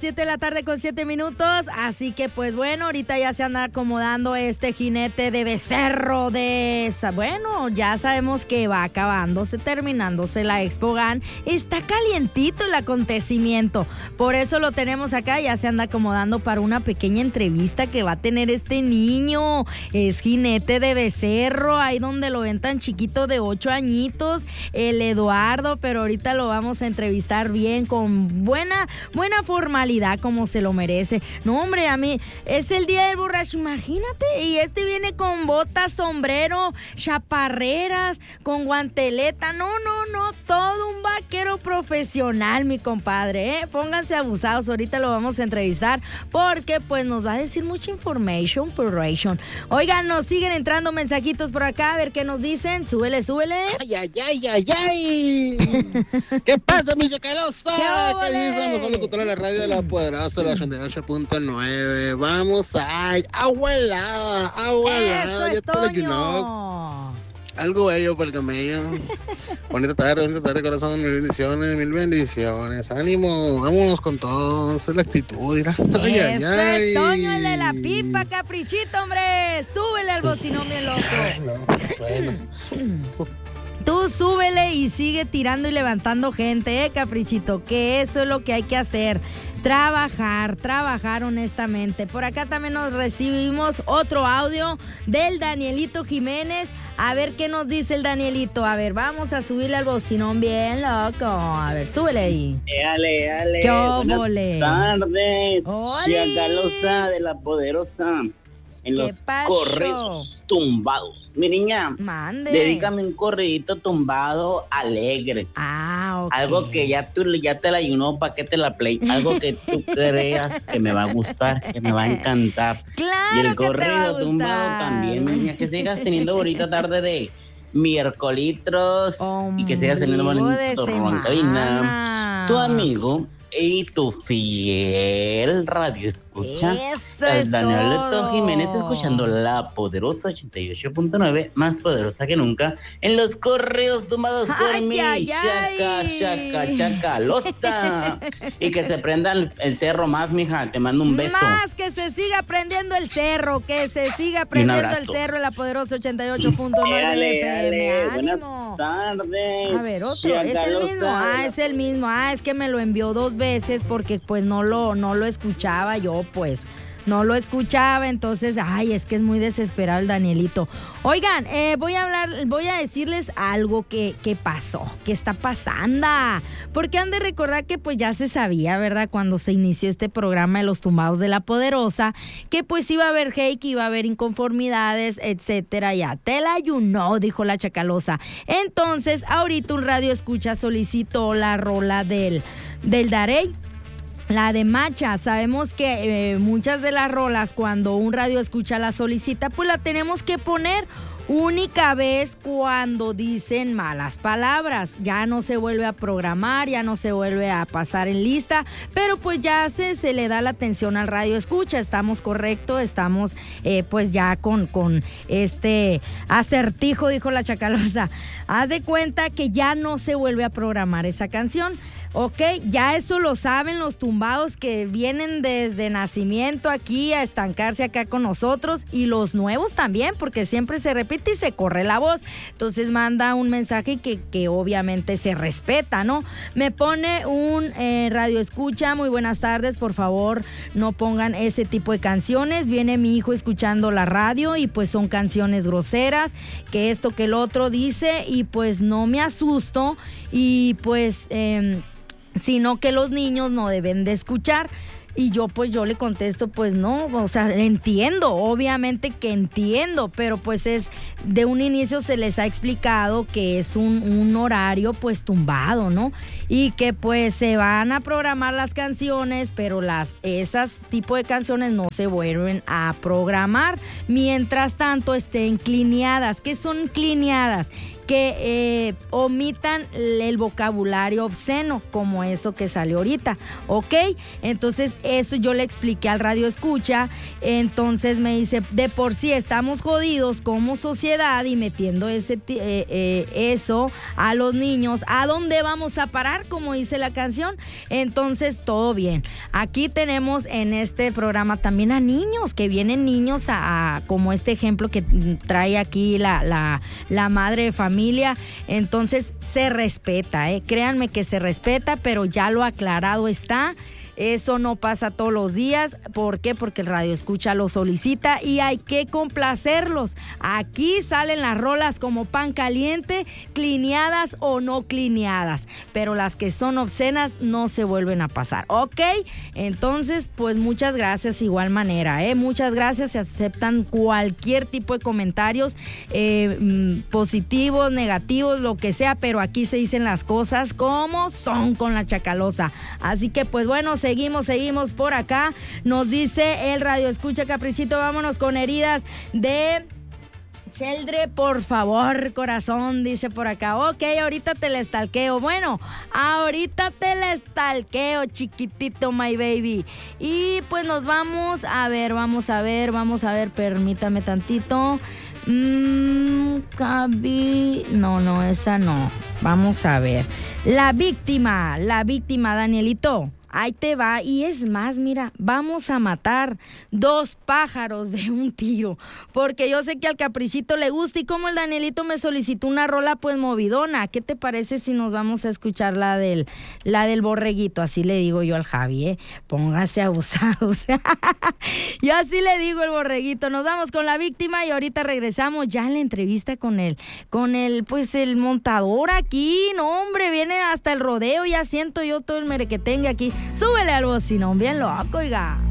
7 de la tarde con 7 minutos, así que pues bueno, ahorita ya se anda acomodando este jinete de becerro bueno, ya sabemos que va acabándose, terminándose la Expo GAN, está calientito el acontecimiento, por eso lo tenemos acá, ya se anda acomodando para una pequeña entrevista que va a tener este niño, es jinete de becerro, ahí donde lo ven tan chiquito de 8 añitos, el Eduardo, pero ahorita lo vamos a entrevistar bien, con buena formalidad, como se lo merece. No, hombre, a mí es el día del borracho, imagínate, y este viene con botas, sombrero, chaparreras, con guanteleta, no, todo un vaquero profesional, mi compadre, pónganse abusados, ahorita lo vamos a entrevistar, porque pues nos va a decir mucha information. Oigan, nos siguen entrando mensajitos por acá, a ver qué nos dicen, súbele. Ay. ¿Qué pasa, mi chacalosa? ¿Qué dice la mejor locutora de la radio de La Poderosa, la 88.9? Vamos, abuela, ya te lo algo bello para el camello. Bonita tarde, corazón, mil bendiciones, ánimo, vámonos con todo, esa es la actitud, mira. Ay. Toño, el de la pipa, caprichito, hombre, súbele al bocinón bien loco. Bueno. Tú súbele y sigue tirando y levantando gente, caprichito, que eso es lo que hay que hacer. Trabajar honestamente. Por acá también nos recibimos otro audio del Danielito Jiménez. A ver qué nos dice el Danielito. A ver, vamos a subirle al bocinón bien loco. A ver, súbele ahí. Dale. ¿Qué Buenas tardes. Chacalosa de La Poderosa. En los corridos tumbados. Mi niña, dedícame un corridito tumbado alegre. Okay. Algo que ya te la ayunó para que te la play. Algo que tú creas que me va a gustar, que me va a encantar. Claro. Y el corrido tumbado también, mi niña. Que sigas teniendo bonita tarde de miércolitros y que sigas teniendo bonito roncabina. Tu amigo y tu fiel radio escucha es Danielito Jiménez, escuchando La Poderosa 88.9, más poderosa que nunca, en los corridos tumbados por mi chacalosa. Y que se prenda el cerro más, mija, te mando un beso. Más que se siga prendiendo el cerro, el cerro en La Poderosa 88.9 FM. Buenas tardes. A ver, otro, es el mismo, es que me lo envió 2 veces porque pues no lo escuchaba yo, pues no lo escuchaba, entonces es que es muy desesperado el Danielito. Oigan, voy a decirles algo que pasó, que está pasando, porque han de recordar que pues ya se sabía, ¿verdad? Cuando se inició este programa de los tumbados de La Poderosa, que pues iba a haber hate, que iba a haber inconformidades, etcétera, ya te la dijo la Chacalosa. Entonces, ahorita un radio escucha solicitó la rola del Darey, la de Macha. Sabemos que muchas de las rolas, cuando un radio escucha la solicita, pues la tenemos que poner única vez cuando dicen malas palabras. Ya no se vuelve a programar, ya no se vuelve a pasar en lista, pero pues ya se le da la atención al radio escucha. Estamos correctos, estamos pues ya con este acertijo, dijo la Chacalosa. Haz de cuenta que ya no se vuelve a programar esa canción. Ok, ya eso lo saben los tumbados que vienen desde nacimiento aquí a estancarse acá con nosotros, y los nuevos también, porque siempre se repite y se corre la voz. Entonces manda un mensaje que obviamente se respeta, ¿no? Me pone un radio escucha: muy buenas tardes, por favor no pongan ese tipo de canciones. Viene mi hijo escuchando la radio y pues son canciones groseras, que esto que el otro dice, y pues no me asusto, y pues sino que los niños no deben de escuchar. Y yo le contesto, pues no, o sea, entiendo, obviamente que entiendo, pero pues es de un inicio se les ha explicado que es un horario pues tumbado, ¿no? Y que pues se van a programar las canciones, pero esas tipo de canciones no se vuelven a programar mientras tanto estén clineadas. ¿Qué son clineadas? que omitan el vocabulario obsceno, como eso que salió ahorita, ¿ok? Entonces, eso yo le expliqué al radio escucha, entonces me dice, de por sí estamos jodidos como sociedad y metiendo eso a los niños, ¿a dónde vamos a parar? Como dice la canción. Entonces, todo bien. Aquí tenemos en este programa también a niños, que vienen niños como este ejemplo que trae aquí la madre de familia. Entonces, se respeta, créanme que se respeta, pero ya lo aclarado está. Eso no pasa todos los días. ¿Por qué? Porque el radio escucha lo solicita y hay que complacerlos. Aquí salen las rolas como pan caliente, clineadas o no clineadas, pero las que son obscenas no se vuelven a pasar, ¿ok? Entonces, pues muchas gracias igual manera, muchas gracias. Se aceptan cualquier tipo de comentarios, positivos, negativos, lo que sea, pero aquí se dicen las cosas como son con la Chacalosa. Así que pues bueno, seguimos por acá. Nos dice el radio escucha Caprichito, vámonos con heridas de Sheldre, por favor, corazón, dice por acá. Ok, ahorita te la estalqueo. Bueno, ahorita te la estalqueo, chiquitito, my baby. Y pues nos vamos a ver, permítame tantito. No, esa no. Vamos a ver. La víctima, Danielito. Ahí te va, y es más, mira, vamos a matar 2 pájaros de un tiro, porque yo sé que al Caprichito le gusta, y como el Danielito me solicitó una rola pues movidona, ¿qué te parece si nos vamos a escuchar la del borreguito? Así le digo yo al Javi, póngase abusados. Yo así le digo el borreguito. Nos vamos con la víctima y ahorita regresamos ya en la entrevista con el pues el montador aquí. No, hombre, viene hasta el rodeo, ya siento yo todo el merequetengue aquí. Súbele al bocinón, bien loco, oiga.